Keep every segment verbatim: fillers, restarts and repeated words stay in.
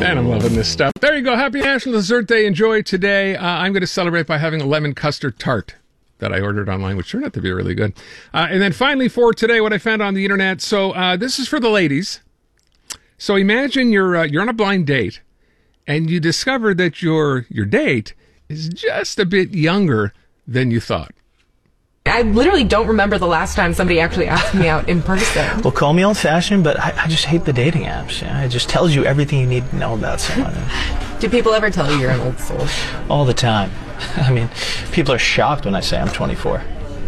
And I'm loving this stuff. There you go. Happy National Dessert Day. Enjoy today. Uh, I'm going to celebrate by having a lemon custard tart that I ordered online, which turned out to be really good. Uh, and then finally for today, what I found on the internet. So uh, this is for the ladies. So imagine you're uh, you're on a blind date, and you discover that your your date is just a bit younger than you thought. I literally don't remember the last time somebody actually asked me out in person. Well, call me old-fashioned, but I, I just hate the dating apps. You know? It just tells you everything you need to know about someone. Do people ever tell you you're an old soul? All the time. I mean, people are shocked when I say I'm twenty-four.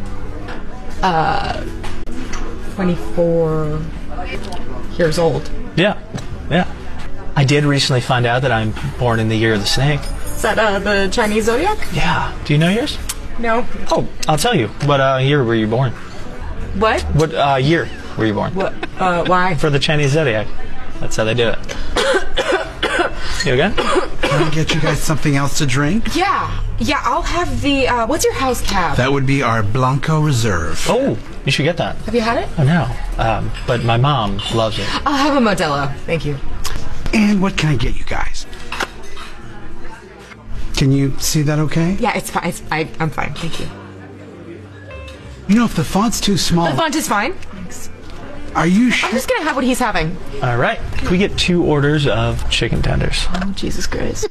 Uh, twenty-four years old. Yeah, yeah. I did recently find out that I'm born in the year of the snake. Is that uh, the Chinese zodiac? Yeah. Do you know yours? No. Oh, I'll tell you. What uh, year were you born? What? What uh, year were you born? What? Uh, why? For the Chinese zodiac. That's how they do it. You okay? Can I get you guys something else to drink? Yeah. Yeah, I'll have the, uh, what's your house cab? That would be our Blanco Reserve. Oh, you should get that. Have you had it? Oh, no. Um, but my mom loves it. I'll have a Modelo. Thank you. And what can I get you guys? Can you see that okay? Yeah, it's fine. It's, I, I'm fine. Thank you. You know, if the font's too small... The font is fine. Thanks. Are you sure? I'm just going to have what he's having. All right. Can we get two orders of chicken tenders? Oh, Jesus Christ.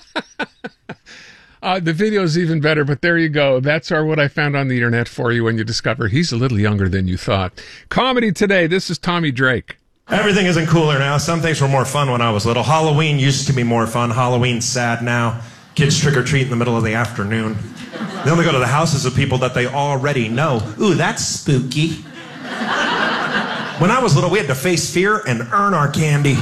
uh, the video's even better, but there you go. That's our what I found on the internet for you when you discover he's a little younger than you thought. Comedy today. This is Tommy Drake. Everything isn't cooler now. Some things were more fun when I was little. Halloween used to be more fun. Halloween's sad now. Kids trick-or-treat in the middle of the afternoon. They only go to the houses of people that they already know. Ooh, that's spooky. When I was little, we had to face fear and earn our candy.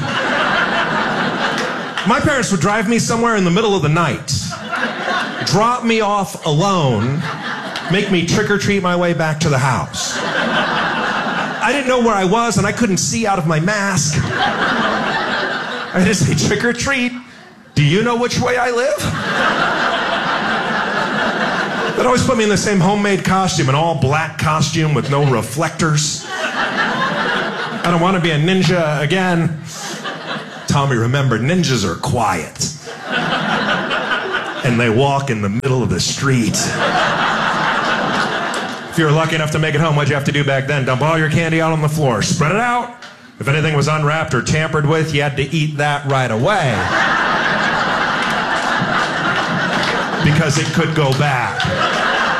My parents would drive me somewhere in the middle of the night, drop me off alone, make me trick-or-treat my way back to the house. I didn't know where I was, and I couldn't see out of my mask. I just say, trick-or-treat. Do you know which way I live? They'd always put me in the same homemade costume, an all-black costume with no reflectors. I don't want to be a ninja again. Tommy, remember, ninjas are quiet. And they walk in the middle of the street. If you were lucky enough to make it home, what'd you have to do back then? Dump all your candy out on the floor. Spread it out. If anything was unwrapped or tampered with, you had to eat that right away. Because it could go bad.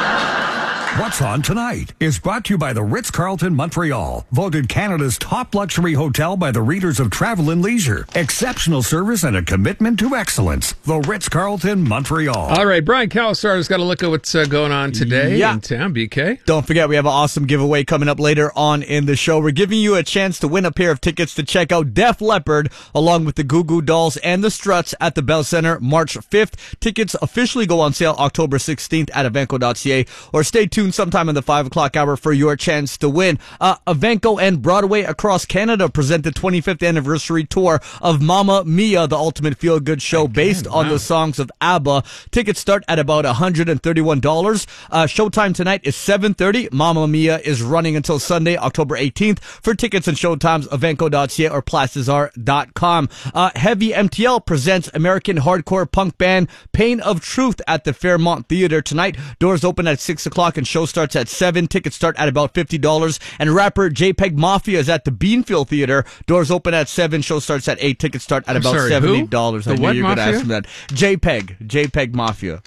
What's On Tonight is brought to you by the Ritz-Carlton Montreal, voted Canada's top luxury hotel by the readers of Travel and Leisure. Exceptional service and a commitment to excellence. The Ritz-Carlton Montreal. All right, Brian Calasar's got a look at what's uh, going on today yeah. in town, B K. Don't forget, we have an awesome giveaway coming up later on in the show. We're giving you a chance to win a pair of tickets to check out Def Leppard along with the Goo Goo Dolls and the Struts at the Bell Center March fifth. Tickets officially go on sale October sixteenth at Evenco dot C A, or stay tuned sometime in the five o'clock hour for your chance to win. Uh, Evenco and Broadway across Canada present the twenty-fifth anniversary tour of Mamma Mia, the ultimate feel-good show based on wow. the songs of ABBA. Tickets start at about one hundred thirty-one dollars. Uh, showtime tonight is seven thirty. Mamma Mia is running until Sunday, October eighteenth. For tickets and showtimes, Evenco dot C A or Plastizar dot com. Uh, Heavy M T L presents American hardcore punk band Pain of Truth at the Fairmont Theater tonight. Doors open at six o'clock and show starts at seven. Tickets start at about fifty dollars. And rapper JPEG Mafia is at the Beanfield Theater. Doors open at seven. Show starts at eight. Tickets start at I'm about sorry, seventy dollars. Who? I The knew what you were going to Mafia? ask me that. JPEG. JPEG Mafia.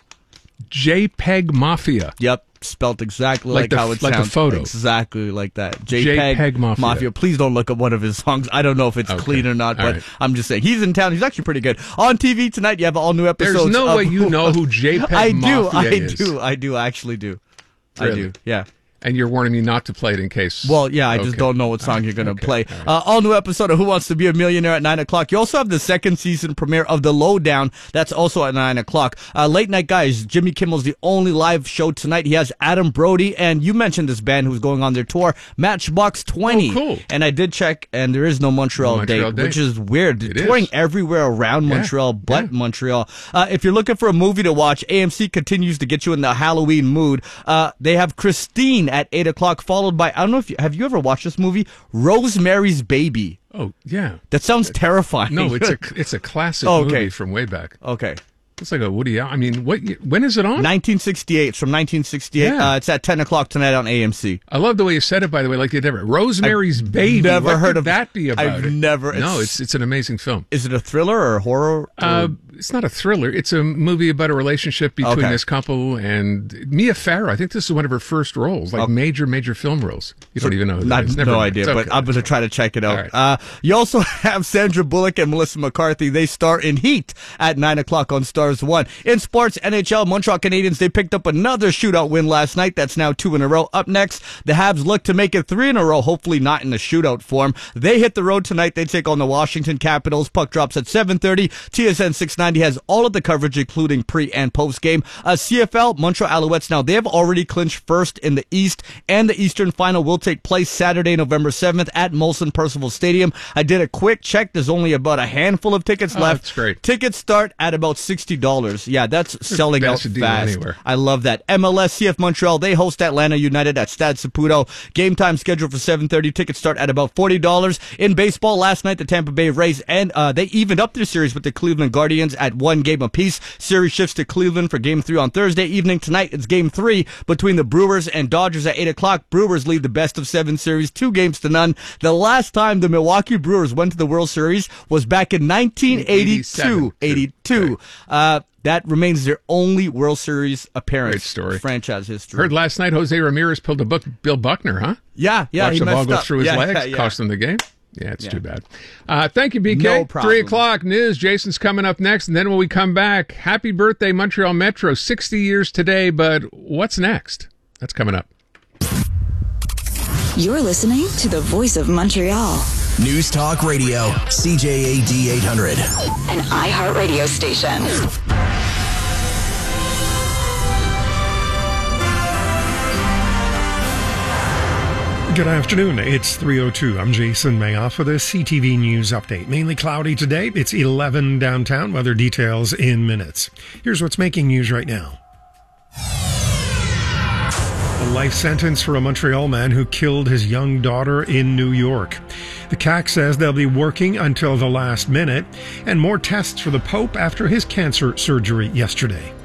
JPEG Mafia. Yep. Spelt exactly Like like, the- how it like the sounds. photo. Exactly like that. JPEG, JPEG Mafia. Please don't look up one of his songs. I don't know if it's Okay. clean or not, All but right. I'm just saying. He's in town. He's actually pretty good. On T V tonight, you have all new episodes. There's no of- way you know who JPEG I do. Mafia I is. do. I do. I actually do. I Really? do. Yeah. And you're warning me not to play it in case. Well, yeah, I just Okay. don't know what song All right. you're going to Okay. play. All right. Uh, all new episode of Who Wants to Be a Millionaire at nine o'clock. You also have the second season premiere of The Lowdown. That's also at nine o'clock. Uh, Late Night Guys, Jimmy Kimmel's the only live show tonight. He has Adam Brody, and you mentioned this band who's going on their tour, Matchbox twenty. Oh, cool. And I did check, and there is no Montreal, No Montreal date, date. which is weird. They're It touring is. everywhere around Yeah. Montreal, but Yeah. Montreal. Uh, if you're looking for a movie to watch, A M C continues to get you in the Halloween mood. Uh, they have Christine at eight o'clock, followed by, I don't know if you, have you ever watched this movie? Rosemary's Baby. Oh, yeah. That sounds terrifying. No, it's a it's a classic Oh, okay. movie from way back. Okay. It's like a Woody Allen. I mean, what? ye- When is it on? nineteen sixty-eight. It's from nineteen sixty-eight. Yeah. Uh, it's at ten o'clock tonight on A M C. I love the way you said it, by the way, like you never. Rosemary's Baby. never what heard could of- that be about I've it? never- No, it's- it's it's an amazing film. Is it a thriller or a horror? Or- Uh, it's not a thriller. It's a movie about a relationship between Okay. this couple and Mia Farrow. I think this is one of her first roles, like major, major film roles. You don't even know who I that is. have Never no mind. idea, It's but okay. I'm going to try to check it out. All right. Uh, you also have Sandra Bullock and Melissa McCarthy. They star in Heat at nine o'clock on Stars one. In sports, N H L, Montreal Canadiens, they picked up another shootout win last night. That's now two in a row. Up next, the Habs look to make it three in a row, hopefully not in the shootout form. They hit the road tonight. They take on the Washington Capitals. Puck drops at seven thirty. T S N six ninety has all of the coverage, including pre and post game. Uh, C F L, Montreal Alouettes, now they have already clinched first in the East, and the Eastern Final will take place Saturday, November seventh at Molson Percival Stadium. I did a quick check. There's only about a handful of tickets Oh, left. that's great. Tickets start at about sixty dollars. Yeah, that's selling out best deal fast. anywhere. I love that. M L S, C F Montreal, they host Atlanta United at Stade Saputo. Game time scheduled for seven thirty. Tickets start at about forty dollars. In baseball, last night, the Tampa Bay Rays, and uh, they evened up their series with the Cleveland Guardians at one game apiece. Series shifts to Cleveland for game three on Thursday evening. Tonight, it's game three between the Brewers and Dodgers at eight o'clock. Brewers lead the best of seven series, two games to none. The last time the Milwaukee Brewers went to the World Series was back in nineteen eighty-two. eighty-two. Uh, that remains their only World Series appearance. Great story. Franchise history. Heard last night Jose Ramirez pulled a book, Bill Buckner, huh? Yeah, yeah. Watched he the ball messed go up. through his Yeah, legs, yeah, yeah. cost him the game. Yeah, it's Yeah. too bad. Uh, thank you, B K. No problem. Three o'clock news. Jason's coming up next, and then when we come back, happy birthday, Montreal Metro. Sixty years today, but what's next? That's coming up. You're listening to the voice of Montreal, News Talk Radio, C J A D eight hundred. an iHeartRadio station. Good afternoon. It's three oh two. I'm Jason Mayoff with a C T V News update. Mainly cloudy today. It's eleven downtown. Weather details in minutes. Here's what's making news right now. A life sentence for a Montreal man who killed his young daughter in New York. The C A C says they'll be working until the last minute, and more tests for the Pope after his cancer surgery yesterday.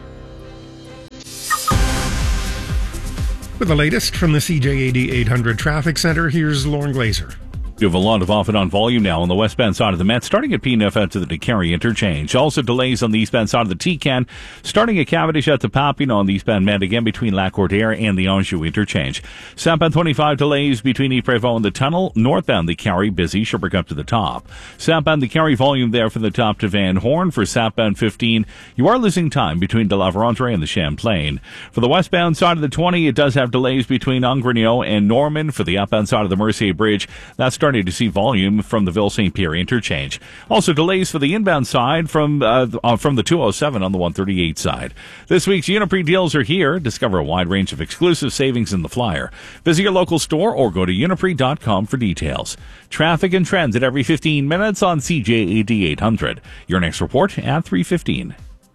With the latest from the C J A D eight hundred Traffic Center, here's Lauren Glazer. You have a lot of off and on volume now on the westbound side of the Met, starting at P N F out to the DeCarry interchange. Also delays on the eastbound side of the T-Can, starting at Cavendish at the Papineau on the eastbound Met, again between Lac-Cordaire and the Anjou interchange. Southbound twenty-five delays between Ypres-Vaux and the tunnel. Northbound the Carry busy, Sherbrooke up to the top. Southbound the Carry volume there from the top to Van Horn. For southbound fifteen, you are losing time between De La Vérendrye and the Champlain. For the westbound side of the twenty, it does have delays between Angrignon and Norman. For the outbound side of the Mercier Bridge, that's starting to see volume from the Ville Saint Pierre interchange. Also delays for the inbound side from uh, uh, from the two oh seven on the one thirty-eight side. This week's Uniprix deals are here. Discover a wide range of exclusive savings in the flyer. Visit your local store or go to uniprix dot com for details. Traffic and trends at every fifteen minutes on C J A D eight hundred. Your next report at three fifteen.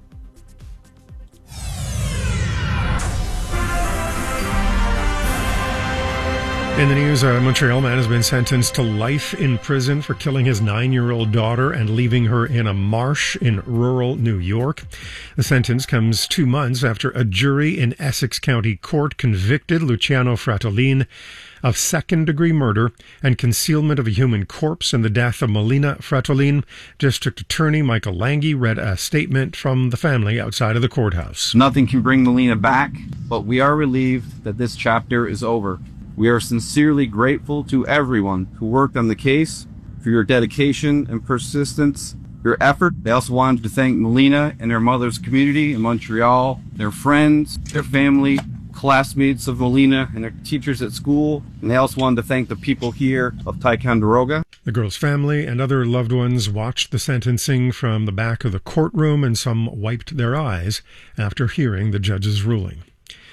In the news, a Montreal man has been sentenced to life in prison for killing his nine-year-old daughter and leaving her in a marsh in rural New York. The sentence comes two months after a jury in Essex County Court convicted Luciano Fratellin of second-degree murder and concealment of a human corpse in the death of Melina Fratellin. District Attorney Michael Lange read a statement from the family outside of the courthouse. Nothing can bring Melina back, but we are relieved that this chapter is over. We are sincerely grateful to everyone who worked on the case for your dedication and persistence, your effort. They also wanted to thank Melina and her mother's community in Montreal, their friends, their family, classmates of Melina, and their teachers at school. And they also wanted to thank the people here of Ticonderoga. The girl's family and other loved ones watched the sentencing from the back of the courtroom, and some wiped their eyes after hearing the judge's ruling.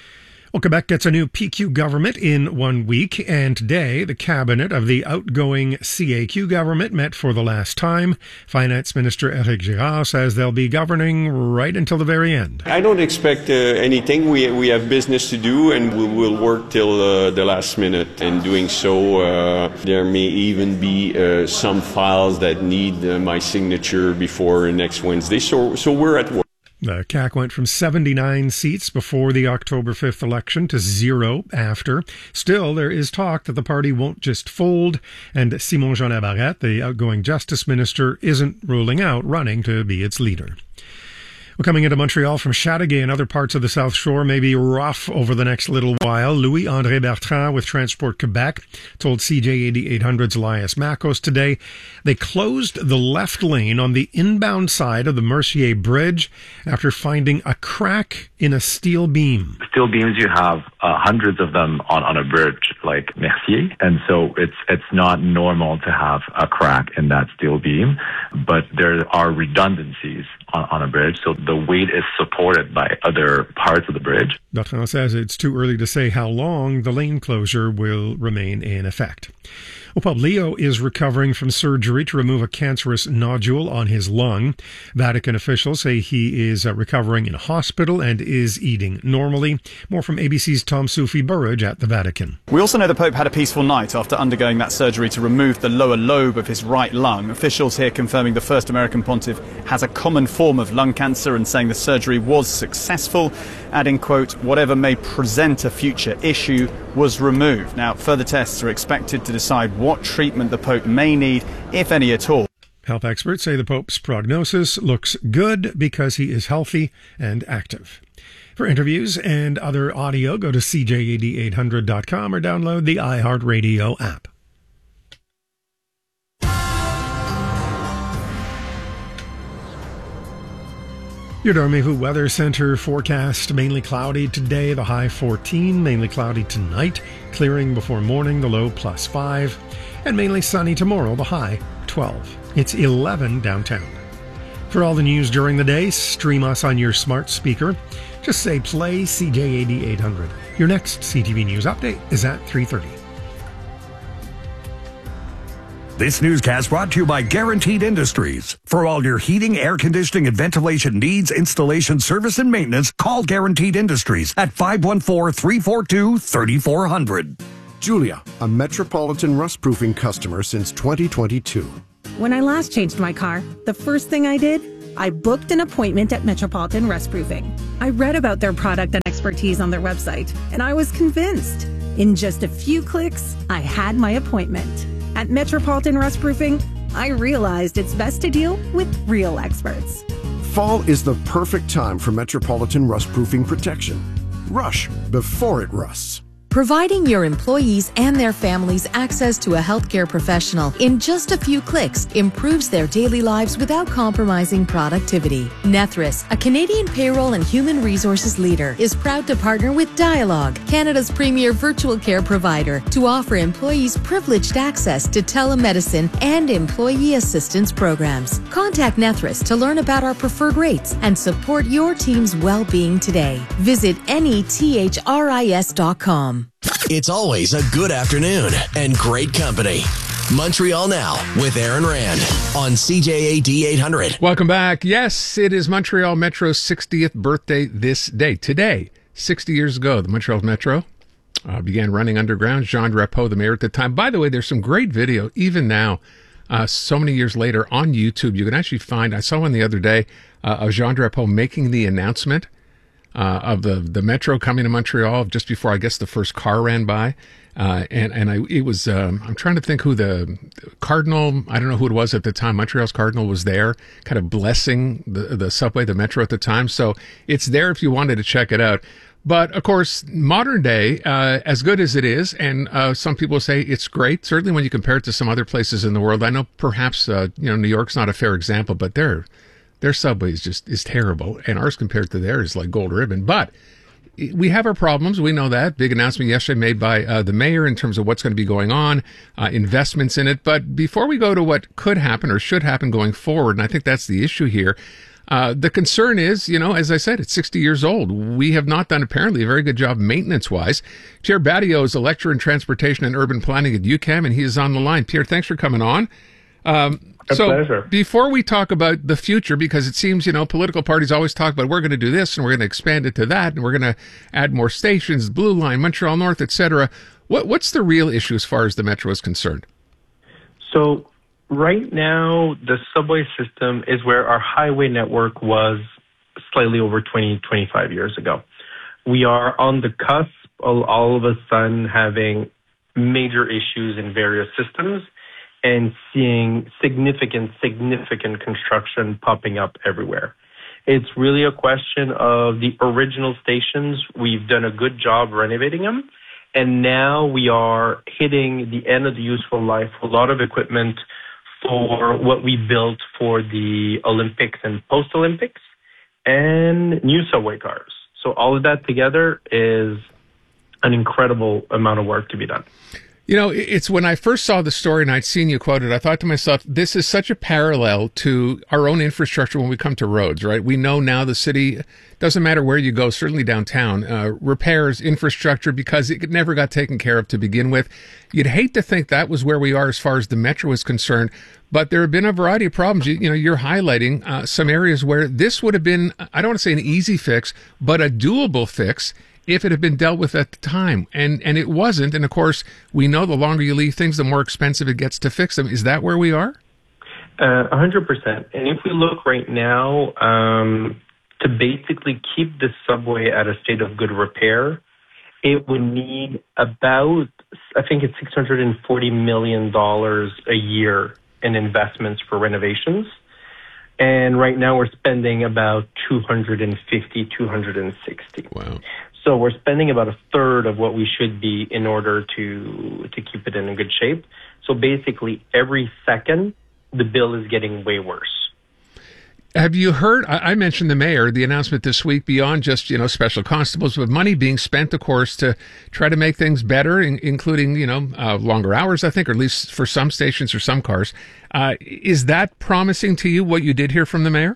Well, Quebec gets a new P Q government in one week, and today the cabinet of the outgoing C A Q government met for the last time. Finance Minister Éric Girard says they'll be governing right until the very end. I don't expect uh, anything. We we have business to do, and we will work till uh, the last minute. In doing so, uh, there may even be uh, some files that need uh, my signature before next Wednesday. So so we're at work. The C A Q went from seventy-nine seats before the October fifth election to zero after. Still, there is talk that the party won't just fold, and Simon-Jean Labarrette, the outgoing justice minister, isn't ruling out running to be its leader. Well, coming into Montreal from Chateauguay and other parts of the South Shore may be rough over the next little while. Louis-André Bertrand with Transport Quebec told C J A D eight hundred's Elias Makos today they closed the left lane on the inbound side of the Mercier Bridge after finding a crack in a steel beam. Steel beams, you have uh, hundreds of them on, on a bridge like Mercier, and so it's it's not normal to have a crack in that steel beam, but there are redundancies on, on a bridge, so the weight is supported by other parts of the bridge. Bertrand says it's too early to say how long the lane closure will remain in effect. Well, Pope Leo is recovering from surgery to remove a cancerous nodule on his lung. Vatican officials say he is uh, recovering in hospital and is eating normally. More from A B C's Tom Soufi Burridge at the Vatican. We also know the Pope had a peaceful night after undergoing that surgery to remove the lower lobe of his right lung. Officials here confirming the first American pontiff has a common form of lung cancer and saying the surgery was successful, adding, quote, whatever may present a future issue was removed. Now, further tests are expected to decide what treatment the Pope may need, if any at all. Health experts say the Pope's prognosis looks good because he is healthy and active. For interviews and other audio, go to C J A D eight hundred dot com or download the iHeartRadio app. Your Dormez-vous Weather Center forecast: mainly cloudy today, the high fourteen, mainly cloudy tonight, clearing before morning, the low plus five, and mainly sunny tomorrow, the high twelve. It's eleven downtown. For all the news during the day, stream us on your smart speaker. Just say play C J A D eight hundred. Your next C T V News update is at three thirty. This newscast brought to you by Guaranteed Industries. For all your heating, air conditioning, and ventilation needs, installation, service, and maintenance, call Guaranteed Industries at five one four, three four two, three four zero zero. Julia, a Metropolitan rust-proofing customer since twenty twenty-two. When I last changed my car, the first thing I did, I booked an appointment at Metropolitan Rust-Proofing. I read about their product and expertise on their website, and I was convinced. In just a few clicks, I had my appointment. At Metropolitan Rust-Proofing, I realized it's best to deal with real experts. Fall is the perfect time for Metropolitan rust-proofing protection. Rush before it rusts. Providing your employees and their families access to a healthcare professional in just a few clicks improves their daily lives without compromising productivity. Nethris, a Canadian payroll and human resources leader, is proud to partner with Dialogue, Canada's premier virtual care provider, to offer employees privileged access to telemedicine and employee assistance programs. Contact Nethris to learn about our preferred rates and support your team's well-being today. Visit nethris dot com. It's always a good afternoon and great company. Montreal Now with Aaron Rand on C J A D eight hundred. Welcome back. Yes, it is Montreal Metro's sixtieth birthday this day. Today, sixty years ago, the Montreal Metro uh, began running underground. Jean Drapeau, the mayor at the time. By the way, there's some great video, even now, uh, so many years later, on YouTube. You can actually find, I saw one the other day, uh, of Jean Drapeau making the announcement Uh, of the, the Metro coming to Montreal just before, I guess, the first car ran by. Uh, and, and I, it was, um, I'm trying to think who the Cardinal, I don't know who it was at the time. Montreal's Cardinal was there kind of blessing the, the subway, the Metro at the time. So it's there if you wanted to check it out. But of course, modern day, uh, as good as it is, and uh, some people say it's great, certainly when you compare it to some other places in the world. I know perhaps, uh, you know, New York's not a fair example, but they're, Their subway is just is terrible, and ours compared to theirs is like gold ribbon. But we have our problems. We know that. Big announcement yesterday made by uh, the mayor in terms of what's going to be going on, uh, investments in it. But before we go to what could happen or should happen going forward, and I think that's the issue here, Uh, the concern is, you know, as I said, it's sixty years old. We have not done apparently a very good job maintenance-wise. Pierre Badillo is a lecturer in transportation and urban planning at U Q A M, and he is on the line. Pierre, thanks for coming on. Um, A so pleasure. before we talk about the future, because it seems, you know, political parties always talk about we're going to do this and we're going to expand it to that and we're going to add more stations, Blue Line, Montreal North, et cetera. What, what's the real issue as far as the Metro is concerned? So right now, the subway system is where our highway network was slightly over twenty, twenty-five years ago. We are on the cusp of all of a sudden having major issues in various systems and seeing significant, significant construction popping up everywhere. It's really a question of the original stations. We've done a good job renovating them, and now we are hitting the end of the useful life. A lot of equipment for what we built for the Olympics and post-Olympics, and new subway cars. So all of that together is an incredible amount of work to be done. You know, it's when I first saw the story and I'd seen you quoted, I thought to myself, this is such a parallel to our own infrastructure when we come to roads, right? We know now the city, doesn't matter where you go, certainly downtown, uh, repairs infrastructure because it never got taken care of to begin with. You'd hate to think that was where we are as far as the Metro is concerned, but there have been a variety of problems. You, you know, you're highlighting uh, some areas where this would have been, I don't want to say an easy fix, but a doable fix if it had been dealt with at the time. And and it wasn't. And of course, we know the longer you leave things, the more expensive it gets to fix them. Is that where we are? Uh, one hundred percent. And if we look right now, um, to basically keep the subway at a state of good repair, it would need about, I think it's six hundred forty million dollars a year in investments for renovations. And right now we're spending about two hundred fifty, two hundred sixty. Wow. So we're spending about a third of what we should be in order to to keep it in a good shape. So basically, every second, the bill is getting way worse. Have you heard, I mentioned the mayor, the announcement this week, beyond just, you know, special constables, but money being spent, of course, to try to make things better, in, including, you know, uh, longer hours, I think, or at least for some stations or some cars. Uh, is that promising to you, what you did hear from the mayor?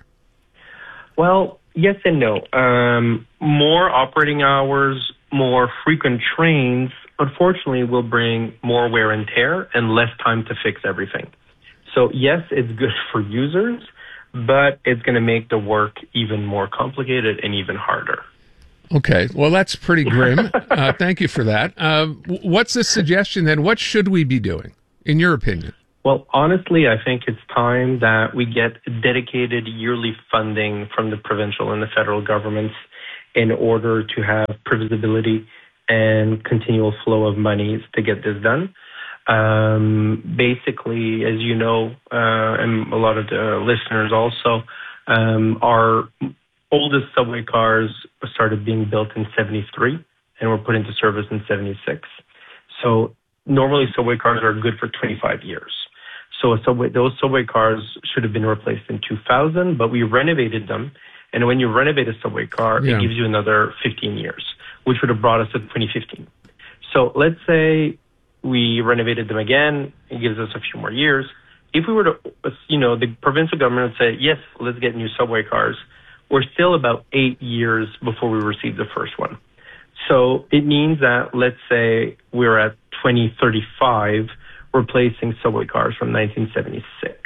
Well, yes and no. Um, more operating hours, more frequent trains, unfortunately, will bring more wear and tear and less time to fix everything. So yes, it's good for users, but it's going to make the work even more complicated and even harder. Okay, well, that's pretty grim. uh, thank you for that. Uh, what's the suggestion then? What should we be doing, in your opinion? Well, honestly, I think it's time that we get dedicated yearly funding from the provincial and the federal governments in order to have previsibility and continual flow of monies to get this done. Um, basically, as you know, uh, and a lot of the listeners also, um, our oldest subway cars started being built in seventy-three and were put into service in seventy-six. So normally subway cars are good for twenty-five years. So a subway, those subway cars should have been replaced in two thousand, but we renovated them. And when you renovate a subway car, Yeah. it gives you another fifteen years, which would have brought us to twenty fifteen. So let's say we renovated them again. It gives us a few more years. If we were to, you know, the provincial government would say, yes, let's get new subway cars. We're still about eight years before we receive the first one. So it means that, let's say we're at twenty thirty-five, replacing subway cars from nineteen seventy-six.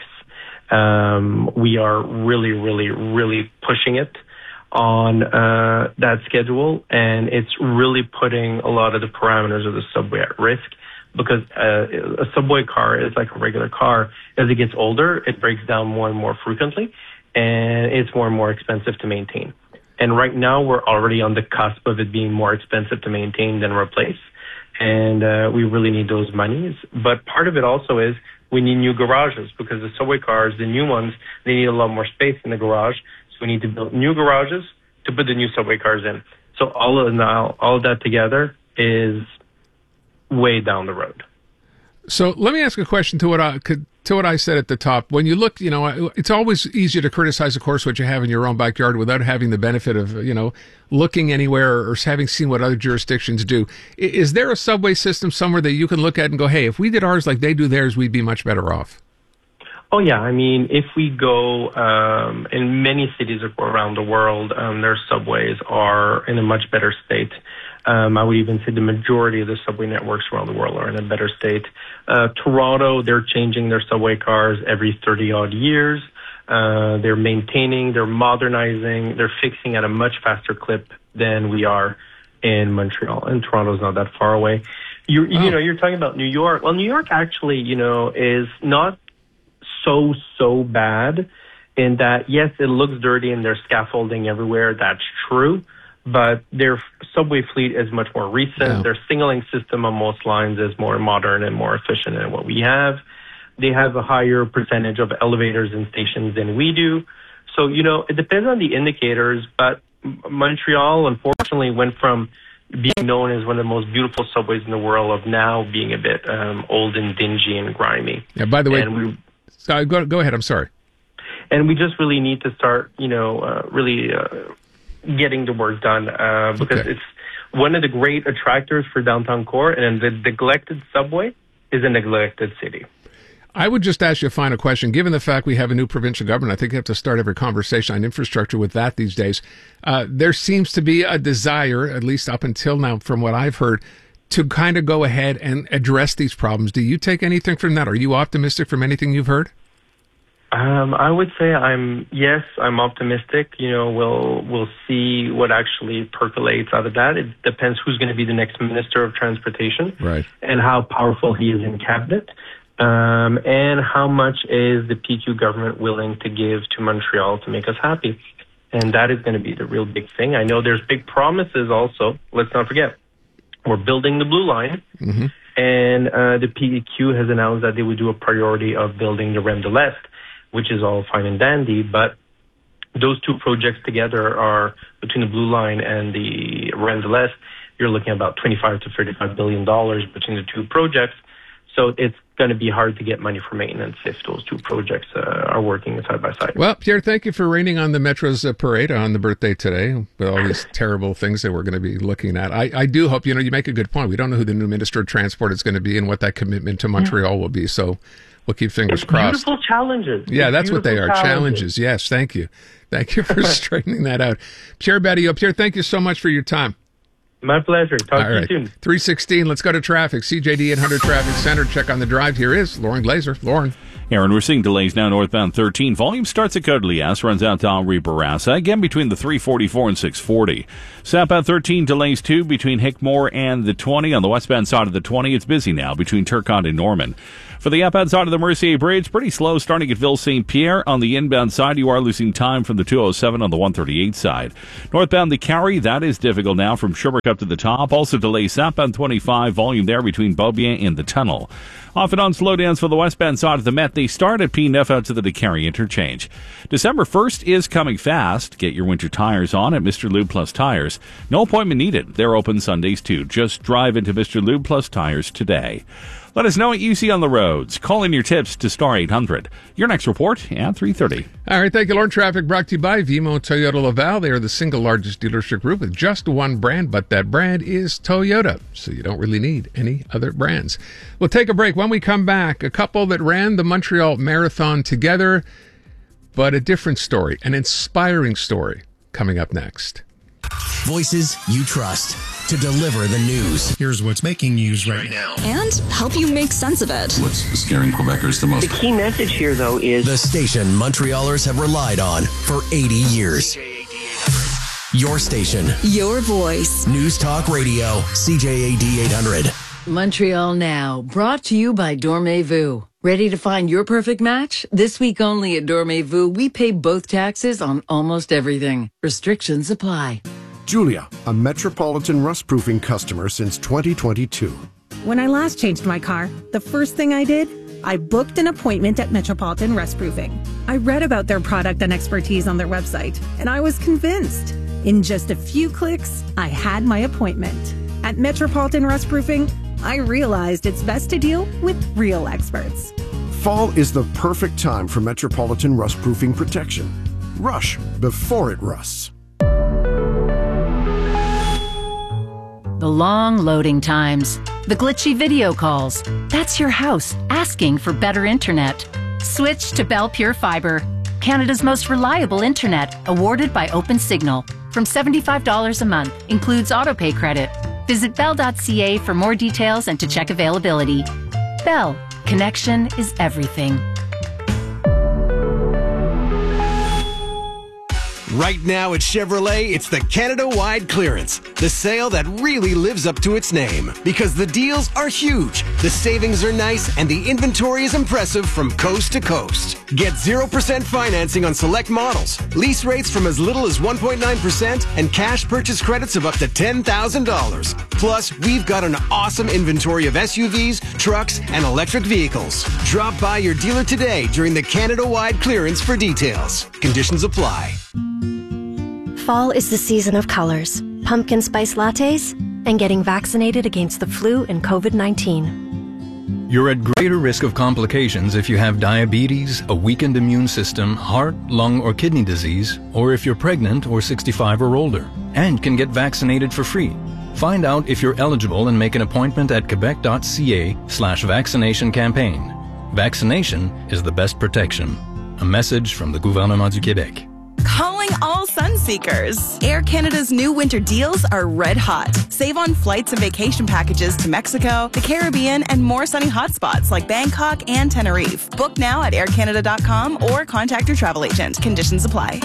Um, we are really, really, really pushing it on uh, that schedule, and it's really putting a lot of the parameters of the subway at risk because uh, a subway car is like a regular car. As it gets older, it breaks down more and more frequently, and it's more and more expensive to maintain. And right now, we're already on the cusp of it being more expensive to maintain than replace. And uh, we really need those monies. But part of it also is we need new garages because the subway cars, the new ones, they need a lot more space in the garage. So we need to build new garages to put the new subway cars in. So all of now, all of that together is way down the road. So let me ask a question to what I could, to what I said at the top. When you look, you know, it's always easier to criticize, of course, what you have in your own backyard without having the benefit of, you know, looking anywhere or having seen what other jurisdictions do. Is there a subway system somewhere that you can look at and go, hey, if we did ours like they do theirs, we'd be much better off? Oh, yeah. I mean, if we go um, in many cities around the world, um, their subways are in a much better state. Um, I would even say the majority of the subway networks around the world are in a better state. Uh, Toronto, they're changing their subway cars every thirty-odd years. Uh, they're maintaining, they're modernizing, they're fixing at a much faster clip than we are in Montreal. And Toronto's not that far away. You, oh. you know, you're talking about New York. Well, New York actually, you know, is not so, so bad in that, yes, it looks dirty and there's scaffolding everywhere. That's true. But their subway fleet is much more recent. Yeah. Their signaling system on most lines is more modern and more efficient than what we have. They have a higher percentage of elevators and stations than we do. So, you know, it depends on the indicators, but Montreal, unfortunately, went from being known as one of the most beautiful subways in the world of now being a bit um, old and dingy and grimy. Yeah, by the way, and we, sorry, go, go ahead. I'm sorry. And we just really need to start, you know, uh, really uh, getting the work done uh, because okay. it's one of the great attractors for downtown core, and the neglected subway is a neglected city. I would just ask you a final question. Given the fact we have a new provincial government, I think you have to start every conversation on infrastructure with that these days. Uh, there seems to be a desire, at least up until now, from what I've heard, to kind of go ahead and address these problems. Do you take anything from that? Are you optimistic from anything you've heard? Um, I would say I'm, yes, I'm optimistic. You know, we'll, we'll see what actually percolates out of that. It depends who's going to be the next Minister of Transportation. Right. And how powerful he is in cabinet. Um, and how much is the P Q government willing to give to Montreal to make us happy? And that is going to be the real big thing. I know there's big promises also. Let's not forget, we're building the Blue Line. Mm-hmm. And uh, the P Q has announced that they would do a priority of building the Rem de l'Est, which is all fine and dandy. But those two projects together are, between the Blue Line and the Rem de l'Est, you're looking at about twenty-five to thirty-five billion dollars between the two projects. So it's going to be hard to get money for maintenance if those two projects uh, are working side by side. Well, Pierre, thank you for raining on the Metro's uh, parade on the birthday today with all these terrible things that we're going to be looking at. I, I do hope, you know, you make a good point. We don't know who the new Minister of Transport is going to be and what that commitment to Montreal will be. So we'll keep fingers it's crossed. Beautiful challenges. Yeah, it's that's what they are. Challenges. challenges. Yes, thank you. Thank you for straightening that out. Pierre Badillo. Pierre, thank you so much for your time. My pleasure. Talk All to right. you soon. three sixteen, let's go to traffic. C J D eight hundred Traffic Center. Check on the drive. Here is Lauren Glazer. Lauren. Aaron, we're seeing delays now northbound thirteen. Volume starts at Côte-Liesse, runs out to Henri Bourassa, again between the three forty-four and six forty. Southbound thirteen delays too between Hickmore and the twenty. On the westbound side of the twenty, it's busy now between Turcotte and Norman. For the outbound side of the Mercier Bridge, pretty slow starting at Ville Saint Pierre. On the inbound side, you are losing time from the two oh seven on the one thirty-eight side. Northbound the Carry, that is difficult now from Sherbrooke up to the top. Also delays southbound twenty-five, volume there between Beaubien and the tunnel. Off and on slowdowns for the westbound side of the Met. They start at P nine out to the DeCarry interchange. December first is coming fast. Get your winter tires on at Mister Lube Plus Tires. No appointment needed. They're open Sundays too. Just drive into Mister Lube Plus Tires today. Let us know what you see on the roads. Call in your tips to Star eight hundred. Your next report at three thirty. All right, thank you, Lauren. Traffic brought to you by Vimo Toyota Laval. They are the single largest dealership group with just one brand, but that brand is Toyota, so you don't really need any other brands. We'll take a break. When we come back, a couple that ran the Montreal Marathon together, but a different story, an inspiring story, coming up next. Voices you trust to deliver the news. Here's what's making news right now. And help you make sense of it. What's scaring Quebecers the most? The key message here, though, is the station Montrealers have relied on for eighty years. Your station. Your voice. News Talk Radio. C J A D eight hundred. Montreal Now, brought to you by Dormez-vous. Ready to find your perfect match? This week only at Dormez-vous, we pay both taxes on almost everything. Restrictions apply. Julia, a Metropolitan rust-proofing customer since twenty twenty-two. When I last changed my car, the first thing I did, I booked an appointment at Metropolitan Rust Proofing. I read about their product and expertise on their website, and I was convinced. In just a few clicks, I had my appointment. At Metropolitan Rust Proofing, I realized it's best to deal with real experts. Fall is the perfect time for Metropolitan rust-proofing protection. Rush before it rusts. The long loading times, the glitchy video calls. That's your house asking for better internet. Switch to Bell Pure Fibre, Canada's most reliable internet, awarded by OpenSignal. From seventy-five dollars a month, includes autopay credit. Visit bell dot c a for more details and to check availability. Bell, connection is everything. Right now at Chevrolet, it's the Canada-wide clearance. The sale that really lives up to its name. Because the deals are huge, the savings are nice, and the inventory is impressive from coast to coast. Get zero percent financing on select models, lease rates from as little as one point nine percent, and cash purchase credits of up to ten thousand dollars. Plus, we've got an awesome inventory of S U Vs, trucks, and electric vehicles. Drop by your dealer today during the Canada-wide clearance for details. Conditions apply. Fall is the season of colors, pumpkin spice lattes, and getting vaccinated against the flu and covid nineteen. You're at greater risk of complications if you have diabetes, a weakened immune system, heart, lung, or kidney disease, or if you're pregnant or sixty-five or older, and can get vaccinated for free. Find out if you're eligible and make an appointment at quebec dot c a slash vaccination campaign. Vaccination is the best protection. A message from the Gouvernement du Québec. Calling all Sunseekers. Air Canada's new winter deals are red hot. Save on flights and vacation packages to Mexico, the Caribbean, and more sunny hotspots like Bangkok and Tenerife. Book now at air canada dot com or contact your travel agent. Conditions apply.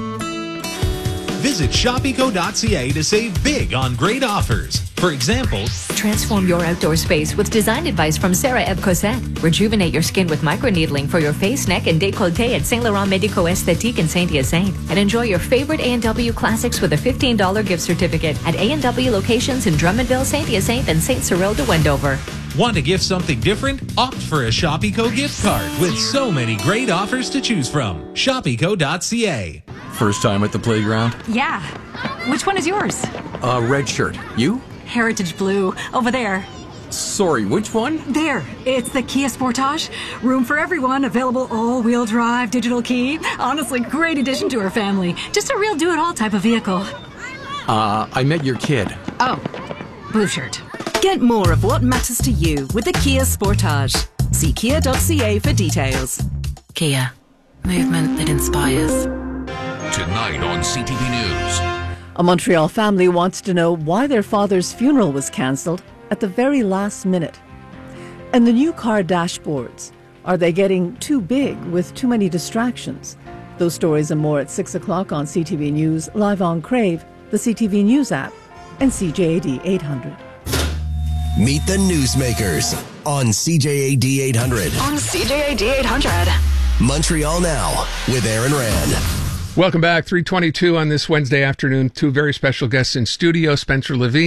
Visit shop eco dot c a to save big on great offers. For example, transform your outdoor space with design advice from Sarah Eve Cosette. Rejuvenate your skin with microneedling for your face, neck, and décolleté at Saint Laurent Medico Esthétique in Saint-Hyacinthe. And enjoy your favorite A and W classics with a fifteen dollars gift certificate at A and W locations in Drummondville, Saint-Hyacinthe, and Saint Cyril de Wendover. Want to gift something different? Opt for a Shop Eco gift card with so many great offers to choose from. shop eco dot c a. First time at the playground? Yeah. Which one is yours? Uh, red shirt. You? Heritage Blue. Over there. Sorry, which one? There. It's the Kia Sportage. Room for everyone. Available all-wheel drive, digital key. Honestly, great addition to our family. Just a real do-it-all type of vehicle. Uh, I met your kid. Oh. Blue shirt. Get more of what matters to you with the Kia Sportage. See kia dot c a for details. Kia. Movement that inspires. Tonight on C T V News. A Montreal family wants to know why their father's funeral was cancelled at the very last minute. And the new car dashboards. Are they getting too big with too many distractions? Those stories and more at six o'clock on C T V News, live on Crave, the C T V News app, and C J A D eight hundred. Meet the Newsmakers on C J A D eight hundred. On C J A D eight hundred. Montreal Now with Aaron Rand. Welcome back. three twenty-two on this Wednesday afternoon. Two very special guests in studio, Spencer Levine.